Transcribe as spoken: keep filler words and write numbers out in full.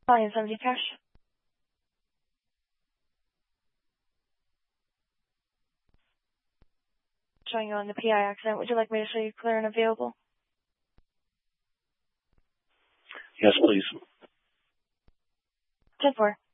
Volume seventy cash. Showing you on the P I accident. Would you like me to show you clear and available? Yes, please. ten four.